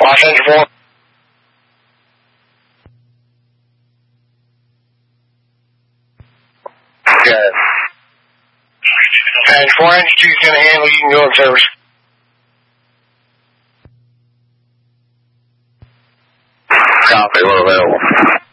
Los Angeles 4. Good. And 492 is going to handle. You can go in service. Copy, we're available.